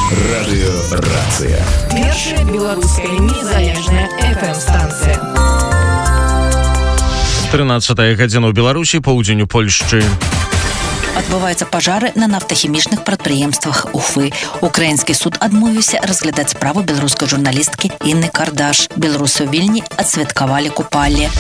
Радыёрацыя. Першая беларуская незалежная FM-станцыя. 13-я гадзіна ў Беларусі, паўдзень у Польшчы. Адбываюцца пажары на нафтахімічных прадпрыемствах Уфы. Украінскі суд адмовіўся разглядаць справу беларускай журналісткі Інны Кардаш. Беларусы ў Вільні адсвяткавалі купалле.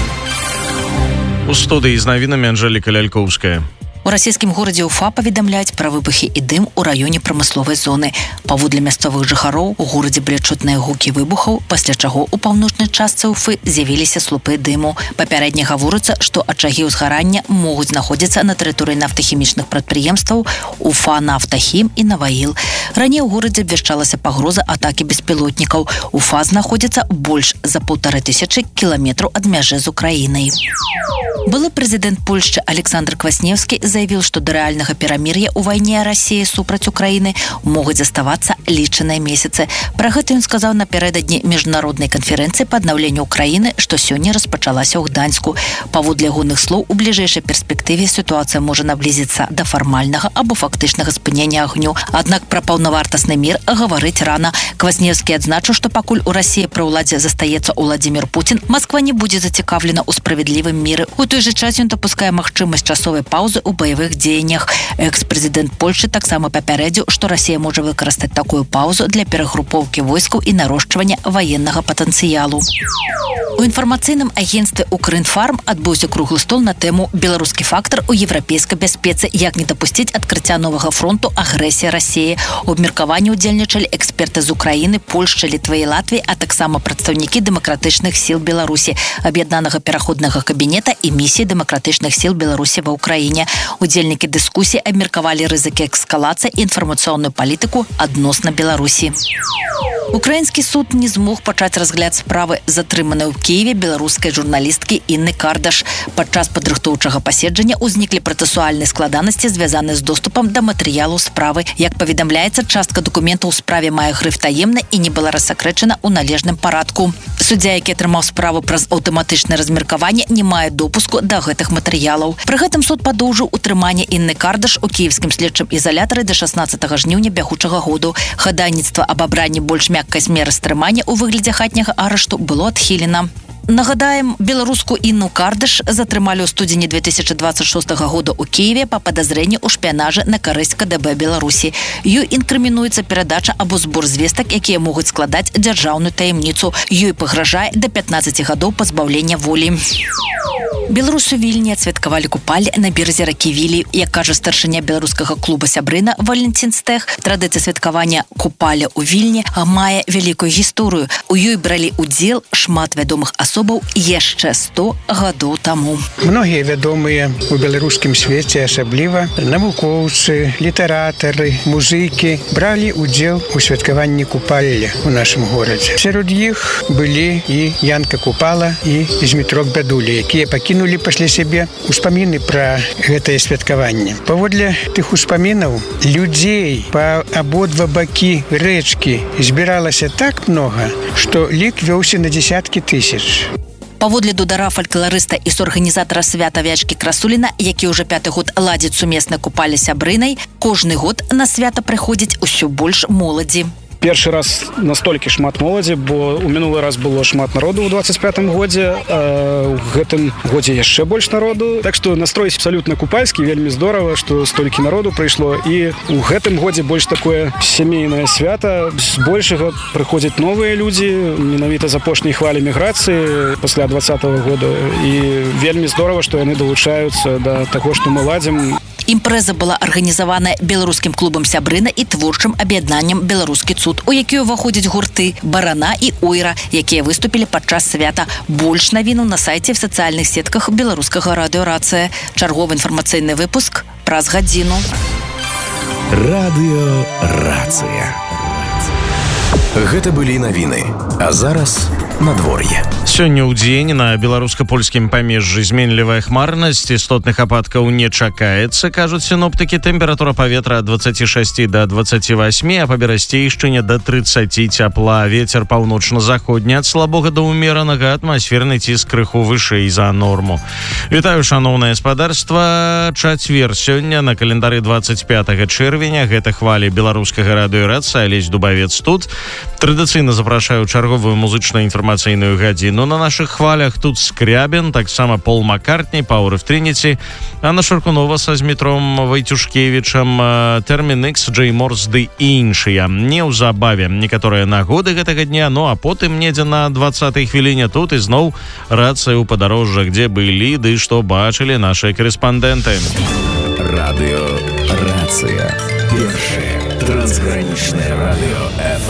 У студыі з навінамі Анжэліка Лялькоўская. У расійскім горадзе Уфа паведамляюць пра выбухі і дым у раёне прамысловай зоны. Паводле мясцовых жыхароў, у горадзе былі чутныя гукі выбухаў, пасля чаго ў паўночнай частцы Уфы з'явіліся слупы дыму. Папярэдне гаворыцца, што ачагі ўзгарання могуць знаходзіцца на тэрыторыі нафтахімічных прадпрыемстваў Уфа Нафтахім і Наваіл. Раней у горадзе абвяшчалася пагроза атакі беспілотнікаў. Уфа знаходзіцца больш за 1500 кіламетраў ад мяжы з Украінай. Былы прэзідэнт Польшчы Александр Квасневскі заявіў, што да рэальнага перамір'я ў вайне Расіі супраць Украіны могуць заставацца лічаныя месяцы. Пра гэта ён сказаў напярэдадні міжнароднай канферэнцыі па аднаўленню Украіны, што сёння распачалася ў Гданьску. Паводле ягоных слоў, у бліжэйшай перспектыве сітуацыя можа наблізіцца да фармальнага або фактычнага спынення агню. Аднак пра паўнавартасны мір гаварыць рана. Квасневскі адзначыў, што пакуль у Расіі пры ўладзе застаецца Уладзімір Пуцін, Масква не будзе зацікаўлена ў справядлівым міры. У той жа час ён дапускае магчымасць часовай паўзы ў баявых дзеяннях. Экс-прэзідэнт Польшчы таксама папярэдзіў, што Расія можа выкарыстаць такую паўзу для перагрупоўкі войскаў і нарошчвання ваеннага патэнцыялу. У інфармацыйным агенцтве «Укрінфарм» адбыўся круглы стол на тэму «Беларускі фактар у еўрапейскай бяспецы. Як не дапусціць адкрыцця новага фронту агрэсіі Расіі». У абмеркаванні ўдзельнічалі эксперты з Украіны, Польшчы, Літвы і Латвіі, а таксама прадстаўнікі дэмакратычных сіл Беларусі, аб'яднанага пераходнага кабінета і місіі дэмакратычных сіл Беларусі ва Ўкраіне. Удзельнікі дыскусіі абмеркавалі рызыкі эскалацыі і інфармацыйную палітыку адносна Беларусі. Украінскі суд не змог пачаць разгляд справы затрыманай у Кіеве беларускай журналісткі Інны Кардаш. Падчас падрыхтоўчага паседжання ўзніклі працэсуальныя складанасці, звязаныя з доступам да матэрыялу справы. Як паведамляецца, частка дакументаў у справе мае грыф таемна і не была рассакрэчана ў належным парадку. Суддзя, які атрымаў справу праз аўтаматычнае размеркаванне, не мае допуску да гэтых матэрыялаў. Пры гэтым суд падоўжыў утрыманне Інны Кардаш у кіевскім следчым ізалятары да 16 жніўня бягучага году. Хадайніцтва аб абранні больш мяккай меры стрымання ў выглядзе хатняга арышту было адхілена. Нагадаем, беларуску Інну Кардаш затрымалі ў студзені 2026 года ў Кіеве па падазрэнні ў шпіянажы на карысць КДБ Беларусі. Ёй інкрымінуецца перадача або збор звестак, якія могуць складаць дзяржаўную таямніцу. Ёй пагражае да 15 гадоў пазбаўлення волі. Беларусы Вільні адсвяткавалі купалле на беразе ракі Вілі. Як кажа старшыня беларускага клуба «Сябрына» Валентин Стэх, традыцыя святкавання купалля ў Вільні мае вялікую гісторыю. У ёй бралі ўдзел шмат вядомых асобаў яшчэ 100 гадоў таму. Многія вядомыя у беларускім свеце, асабліва навукоўцы, літаратары, музыкі бралі ўдзел у святкаванні купалля ў нашым горадзе. Сярод іх былі і Янка Купала і Змітрок Бядуля, якія пакінулі пасля сябе успаміны пра гэтае святкаванне. Паводле тых успамінаў людзей па абодва бакі рэчкі збіралася так многа, што лік вёўся на дзесяткі тысяч. Паводле дудара фалькларыста і суарганізатара свята Вячкі Красуліна, які ўжо 5-й год ладзіць сумесна купалле Сябрынай, кожны год на свята прыходзіць усё больш моладзі. Першы раз настолькі шмат моладзі, бо ў мінулы раз было шмат народу ў 25-м годзе, а ў гэтым годзе яшчэ больш народу. Так што настрой абсалютна купальскі, вельмі здорава, што столькі народу прыйшло. І ў гэтым годзе больш такое сямейнае свята. З большага прыходзяць новыя людзі, менавіта з апошняй хвалі міграцыі пасля 20-го года. І вельмі здорава, што яны далучаюцца да таго, што мы ладзім. Імпрэза была арганізаваная беларускім клубам «Сябрына» і творчым аб'яднаннем «Беларускі цуд», у які ўваходзяць гурты «Барана» і «Ойра», якія выступілі падчас свята. Больш навінаў на сайце в сацыяльных сетках беларускага радыёрацыя. Чарговы інфармацыйны выпуск праз гадзіну. Радыёрацыя. Гэта былі навіны. А зараз надвор'е. Сёння ў дзень на беларуска-польскім памежжы зменлівая хмарнасць, істотных ападкаў не чакаецца, кажуць сіноптыкі. Тэмпература паветра ад 26 до 28, а па берасцейшчыне до 30 цяпла. Вецер паўночна-заходні ад слабога да ўмеранага, атмасферны ціск крыху вышэй за норму. Вітаю, шаноўнае спадарства. Чацвер сёння на календары 25 чэрвеня. Гэта хвалі беларускага радыёраца, Алесь Дубавец тут. Традыцыйна запрашаю чарговую музычную інфармацыйную гадзіну. На наших хвалях тут Скрябін, таксама Пол Маккартні, Power of Trinity, Анна Шаркунова са Змітром Вайцюшкевічам, Термін X, Джей Морс ды іншыя. Неўзабаве некаторыя нагоды гэтага дня, ну а потым недзе на 20-й хвіліне тут ізноў рацыя ў падарожжах, дзе былі ды што бачылі нашыя корэспандэнты. Радыё Рацыя. Першае трансгранічнае радыё FM.